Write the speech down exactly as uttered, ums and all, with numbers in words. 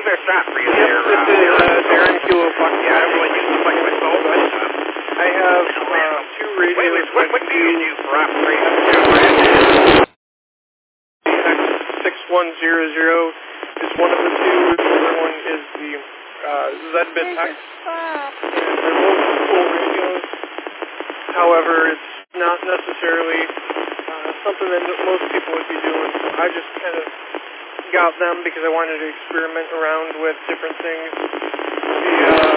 their shot for you yep, there. This uh, is uh, Darren Kilo Fox. Yeah, I don't really use it like myself, but... Uh, I have uh, two radios. Wait, wait, what, what do you do for operation? X six one zero zero is one of the two. The other one is the uh, Z-Bit X. They're both full radios. However, it's not necessarily uh, something that most people would be doing. So I just kind of got them because I wanted to experiment around with different things. The uh,